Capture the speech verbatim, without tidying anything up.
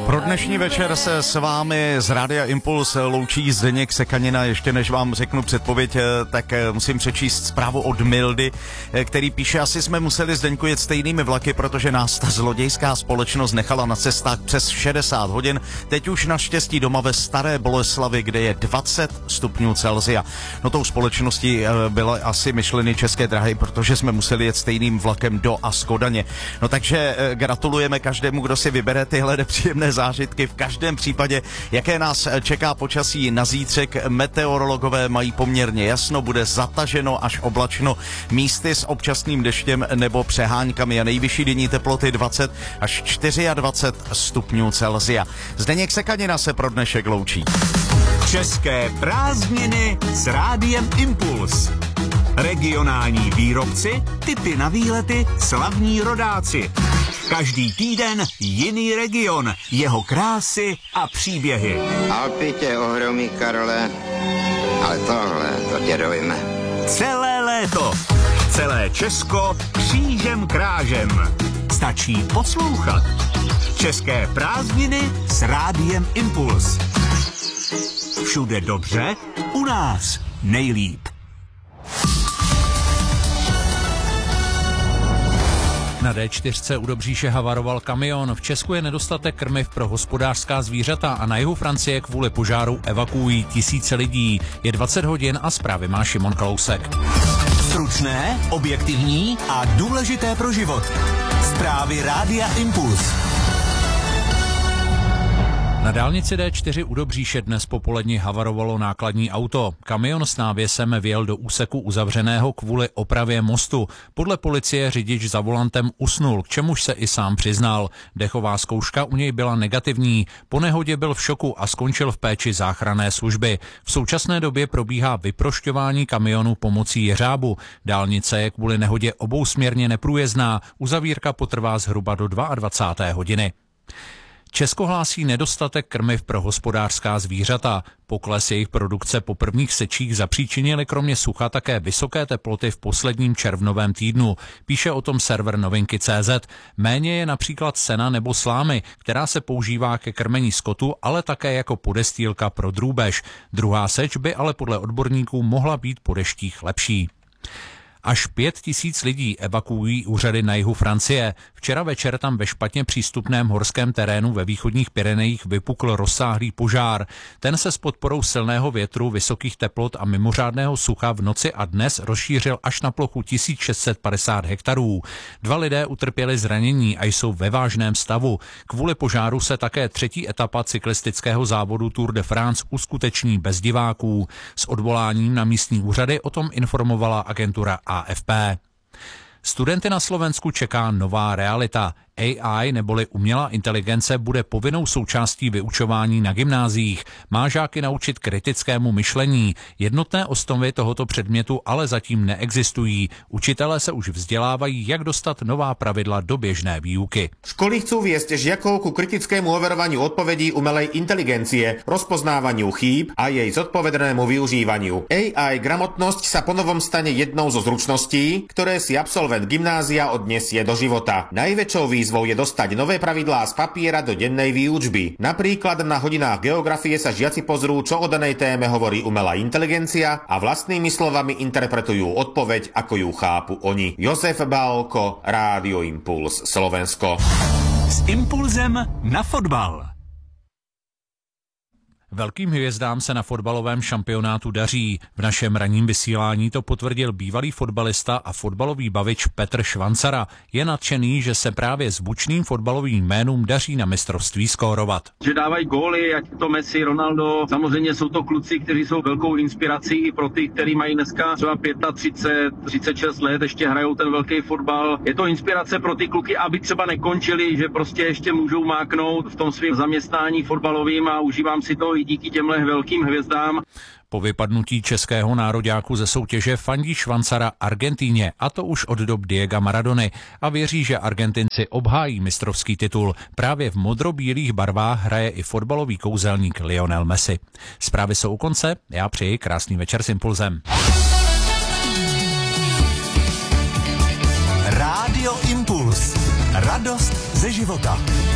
Pro dnešní večer se s vámi z Rádia Impuls loučí Zdeněk Sekanina. Ještě než vám řeknu předpověď, tak musím přečíst zprávu od Mildy, který píše: asi jsme museli, Zdeňku, jet stejnými vlaky, protože nás ta zlodějská společnost nechala na cestách přes šedesát hodin. Teď už naštěstí doma ve Staré Boleslavi, kde je dvacet stupňů Celsia. No tou společností byly asi myšleny České dráhy, protože jsme museli jet stejným vlakem do a z Kodaně. No takže gratulujeme každému, kdo si vybere tyhle nepříjemné zážitky. V každém případě, jaké nás čeká počasí na zítřek, meteorologové mají poměrně jasno, bude zataženo až oblačno, místy s občasným deštěm nebo přeháňkami a nejvyšší denní teploty dvacet až dvacet čtyři stupňů Celsia. Zdeněk Sekanina se pro dnešek loučí. České prázdniny s Rádiem Impuls. Regionální výrobci, tipy na výlety, slavní rodáci. Každý týden jiný region, jeho krásy a příběhy. Alpy tě ohromí, Karole, ale tohle, to tě dojme. Celé léto, celé Česko křížem krážem. Stačí poslouchat. České prázdniny s Rádiem Impuls. Všude dobře, u nás nejlíp. Na D čtyři u Dobříše havaroval kamion. V Česku je nedostatek krmiv pro hospodářská zvířata a na jihu Francie kvůli požáru evakuují tisíce lidí. Je dvacet hodin a zprávy má Šimon Kalousek. Stručné, objektivní a důležité pro život. Zprávy Rádia Impuls. Na dálnici D čtyři u Dobříše dnes popolední havarovalo nákladní auto. Kamion s návěsem vjel do úseku uzavřeného kvůli opravě mostu. Podle policie řidič za volantem usnul, k čemuž se i sám přiznal. Dechová zkouška u něj byla negativní. Po nehodě byl v šoku a skončil v péči záchranné služby. V současné době probíhá vyprošťování kamionu pomocí jeřábu. Dálnice je kvůli nehodě obousměrně neprůjezdná. Uzavírka potrvá zhruba do dvacáté druhé hodiny. Česko hlásí nedostatek krmiv pro hospodářská zvířata. Pokles jejich produkce po prvních sečích zapříčinily kromě sucha také vysoké teploty v posledním červnovém týdnu. Píše o tom server novinky tečka cé zet. Méně je například sena nebo slámy, která se používá ke krmení skotu, ale také jako podestýlka pro drůbež. Druhá seč by ale podle odborníků mohla být po deštích lepší. Až pět tisíc lidí evakuují úřady na jihu Francie. Včera večer tam ve špatně přístupném horském terénu ve východních Pyrenejích vypukl rozsáhlý požár. Ten se s podporou silného větru, vysokých teplot a mimořádného sucha v noci a dnes rozšířil až na plochu tisíc šest set padesát hektarů. Dva lidé utrpěli zranění a jsou ve vážném stavu. Kvůli požáru se také třetí etapa cyklistického závodu Tour de France uskuteční bez diváků. S odvoláním na místní úřady o tom informovala agentura A F P. Studenty na Slovensku čeká nová realita. A I neboli umělá inteligence bude povinnou součástí vyučování na gymnáziích. Má žáky naučit kritickému myšlení. Jednotné osnovy tohoto předmětu ale zatím neexistují. Učitelé se už vzdělávají, jak dostat nová pravidla do běžné výuky. Školy chcú viesť žiakov ku kritickému overovaniu odpovedí umelej inteligencie, rozpoznávaniu chýb a jej zodpovednému využívaniu. A I gramotnosť sa ponovom stane jednou zo zručností, ktoré si absolvent gymnázia odniesie do života. Najväčšou výzvou je dostať nové pravidlá z papiera do dennej výučby. Napríklad na hodinách geografie sa žiaci pozrú, čo o danej téme hovorí umelá inteligencia a vlastnými slovami interpretujú odpoveď, ako ju chápu oni. Jozef Bálko, Rádio Impuls, Slovensko. S impulzem na fotbal. Velkým hvězdám se na fotbalovém šampionátu daří. V našem ranním vysílání to potvrdil bývalý fotbalista a fotbalový bavič Petr Švancara. Je nadšený, že se právě s bučným fotbalovým jménům daří na mistrovství skórovat. Že dávají góly, ať to Messi, Ronaldo. Samozřejmě jsou to kluci, kteří jsou velkou inspirací pro ty, kteří mají dneska třeba třicet pět, třicet šest let, ještě hrajou ten velký fotbal. Je to inspirace pro ty kluky, aby třeba nekončili, že prostě ještě můžou máknout v tom svém zaměstnání fotbalovým a užívám si to i díky těmhle velkým hvězdám. Po vypadnutí českého nároďáku ze soutěže fandí Švancara Argentíně, a to už od dob Diega Maradony, a věří, že Argentinci obhájí mistrovský titul. Právě v modrobílých barvách hraje i fotbalový kouzelník Lionel Messi. Zprávy jsou u konce, já přeji krásný večer s Impulzem. Rádio Impuls. Radost ze života.